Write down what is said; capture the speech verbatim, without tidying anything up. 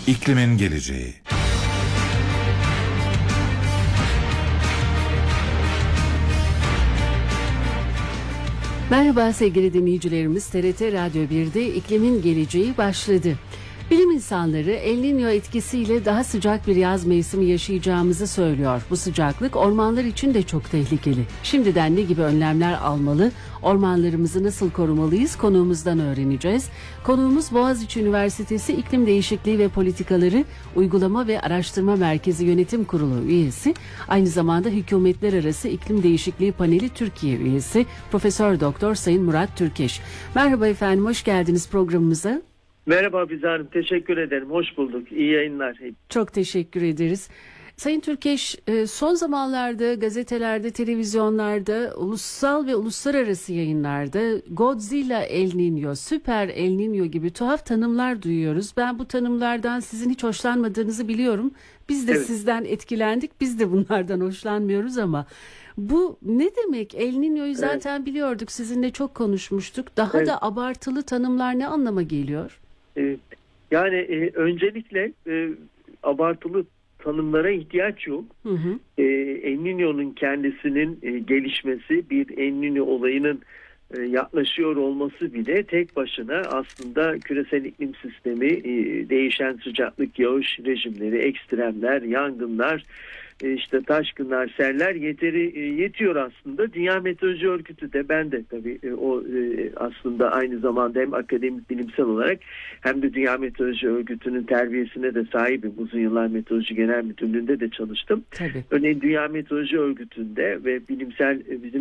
İklimin geleceği. Merhaba sevgili dinleyicilerimiz, T R T Radyo bir'de İklimin Geleceği başladı. Bilim insanları El Niño etkisiyle daha sıcak bir yaz mevsimi yaşayacağımızı söylüyor. Bu sıcaklık ormanlar için de çok tehlikeli. Şimdiden ne gibi önlemler almalı, ormanlarımızı nasıl korumalıyız konuğumuzdan öğreneceğiz. Konuğumuz Boğaziçi Üniversitesi İklim Değişikliği ve Politikaları Uygulama ve Araştırma Merkezi Yönetim Kurulu üyesi, aynı zamanda Hükümetler Arası İklim Değişikliği Paneli Türkiye üyesi Profesör Doktor Sayın Murat Türkeş. Merhaba efendim, hoş geldiniz programımıza. Merhaba Bize Hanım, teşekkür ederim. Hoş bulduk. İyi yayınlar. Çok teşekkür ederiz. Sayın Türkeş, son zamanlarda gazetelerde, televizyonlarda, ulusal ve uluslararası yayınlarda Godzilla El Niño, Süper El Niño gibi tuhaf tanımlar duyuyoruz. Ben bu tanımlardan sizin hiç hoşlanmadığınızı biliyorum. Biz de evet. Sizden etkilendik. Biz de bunlardan hoşlanmıyoruz ama bu ne demek? El Niño'yu zaten evet. biliyorduk. Sizinle çok konuşmuştuk. Daha evet. da abartılı tanımlar ne anlama geliyor? Yani e, öncelikle e, abartılı tanımlara ihtiyaç yok. Hı hı. E, El Niño'nun kendisinin e, gelişmesi, bir El Niño olayının e, yaklaşıyor olması bile tek başına aslında küresel iklim sistemi, e, değişen sıcaklık, yağış rejimleri, ekstremler, yangınlar, işte taşkınlar, seller yeteri yetiyor aslında. Dünya Meteoroloji Örgütü de, ben de tabii o aslında aynı zamanda hem akademik bilimsel olarak hem de Dünya Meteoroloji Örgütü'nün terbiyesine de sahibim. Uzun yıllar Meteoroloji Genel Müdürlüğü'nde de çalıştım. Tabii. Örneğin Dünya Meteoroloji Örgütü'nde ve bilimsel bizim